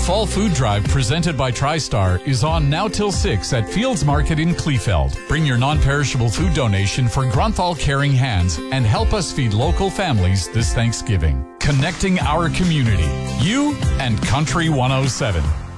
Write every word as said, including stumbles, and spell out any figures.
Fall Food Drive presented by TriStar is on now till six at Fields Market in Kleefeld. Bring your non-perishable food donation for Grunthal Caring Hands and help us feed local families this Thanksgiving. Connecting our community. You and Country one oh seven.